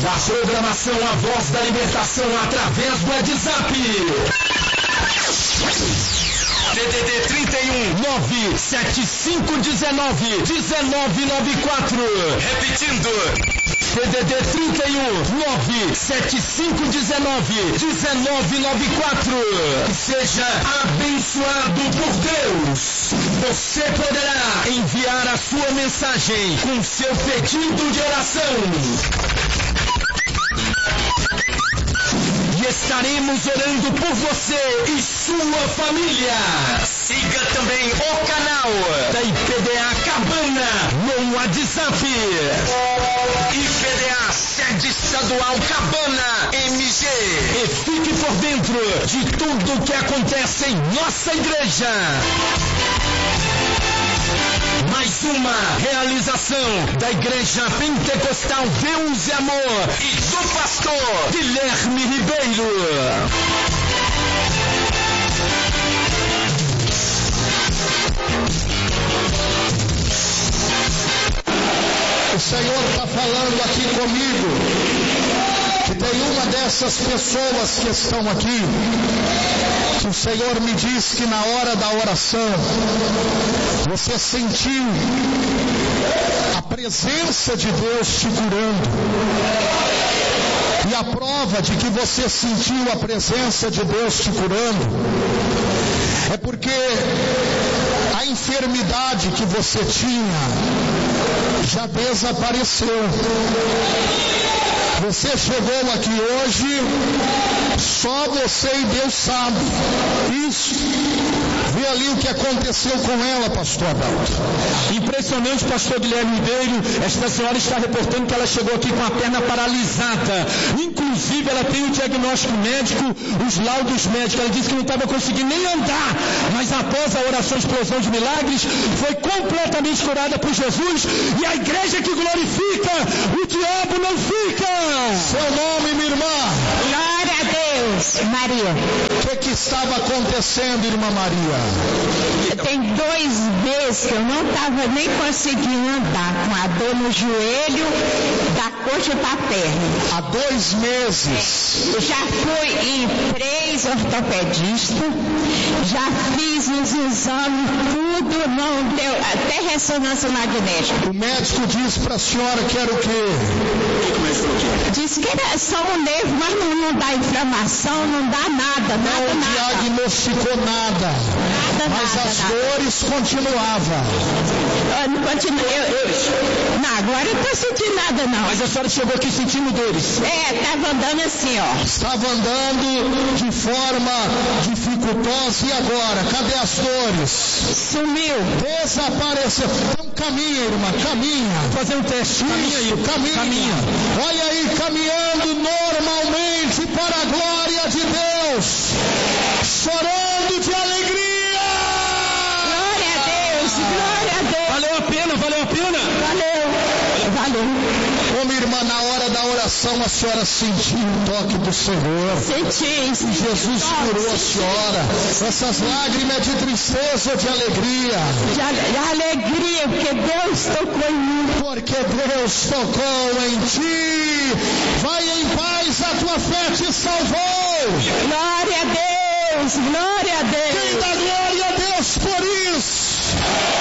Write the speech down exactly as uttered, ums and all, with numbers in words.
Da programação A Voz da Libertação através do WhatsApp. D D D trinta e um, nove sete cinco um nove, um nove nove quatro. Repetindo. D D D trinta e um, nove sete cinco um nove, um nove nove quatro. Seja abençoado por Deus. Você poderá enviar a sua mensagem com seu pedido de oração. E estaremos orando por você e sua família. Siga também o canal da I P D A Cabana no WhatsApp. I P D A Sede Estadual Cabana M G. E fique por dentro de tudo que acontece em nossa igreja. Mais uma realização da Igreja Pentecostal Deus e Amor e do pastor Guilherme Ribeiro. O Senhor está falando aqui comigo que tem uma dessas pessoas que estão aqui, que o Senhor me diz que na hora da oração você sentiu a presença de Deus te curando. E a prova de que você sentiu a presença de Deus te curando é porque a enfermidade que você tinha já desapareceu. Você chegou aqui hoje, só você e Deus sabe. Isso. Vê ali o que aconteceu com ela, pastor Adalto. Impressionante, pastor Guilherme Ribeiro. Esta senhora está reportando que ela chegou aqui com a perna paralisada. Inclusive, ela tem o diagnóstico médico, os laudos médicos. Ela disse que não estava conseguindo nem andar. Mas após a oração Explosão de Milagres, foi completamente curada por Jesus. E a igreja que glorifica, o diabo não fica. Seu nome, minha irmã? Glória a Deus. Maria. O que, que estava acontecendo, irmã Maria? Tem dois meses que eu não estava nem conseguindo andar, com a dor no joelho, da coxa para a perna. Há dois meses. Eu já fui em três ortopedistas, já fiz os exames, tudo não deu, até ressonância magnética. O médico disse para a senhora que era o quê? Disse que era só um nervo, mas não, não dá inflamação, não dá nada, nada, não nada. diagnosticou nada, nada mas nada, as nada. dores continuavam. Eu não continuo, eu, eu, não, agora eu não estou sentindo nada não. Mas a senhora chegou aqui sentindo dores? É, estava andando assim, ó. Estava andando de forma dificultosa, e agora? Cadê as dores? Sumiu. Desapareceu. Então caminha, irmã, caminha. Vou fazer um teste. Caminha aí, caminha. caminha. Olha aí, caminhando normalmente para a glória de Deus, chorando de alegria. Glória a Deus, glória a Deus. Valeu a pena, valeu a pena. Valeu, valeu. Ô minha irmã, na hora da oração a senhora sentiu o toque do Senhor. Senti, senti. Jesus curou a senhora. Essas lágrimas de tristeza ou de alegria? De, de alegria, porque Deus tocou em mim. Porque Deus tocou em ti. Vai em paz, a tua fé te salvou. Glória a Deus, glória a Deus. Quem dá glória a Deus por isso?